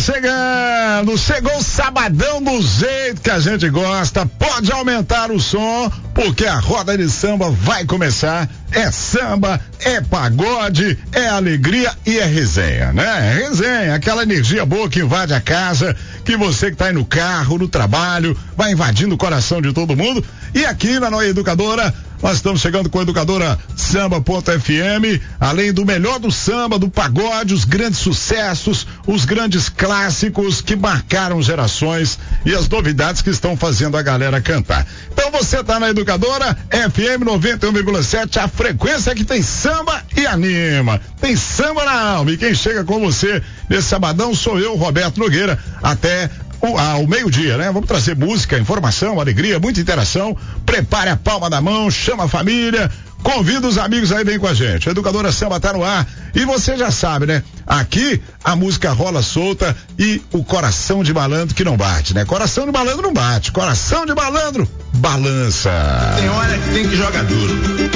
chegou o sabadão do jeito que a gente gosta. Pode aumentar o som, porque a roda de samba vai começar. É samba, é pagode, é alegria e é resenha, né? É resenha, aquela energia boa que invade a casa, que você que tá aí no carro, no trabalho, vai invadindo o coração de todo mundo. E aqui na Noia Educadora, nós estamos chegando com a Educadora Samba.fm, além do melhor do samba, do pagode, os grandes sucessos, os grandes clássicos que marcaram gerações e as novidades que estão fazendo a galera cantar. Então você tá na Educadora FM 91,7, a frequência que tem samba e anima. Tem samba na alma. E quem chega com você nesse sabadão sou eu, Roberto Nogueira, até ao meio-dia, né? Vamos trazer música, informação, alegria, muita interação. Prepare a palma da mão, chama a família, convida os amigos aí, vem com a gente. A Educadora Samba tá no ar e você já sabe, né? Aqui a música rola solta e o coração de malandro que não bate, né? Coração de malandro não bate, coração de malandro balança. Tem hora que tem que jogar duro.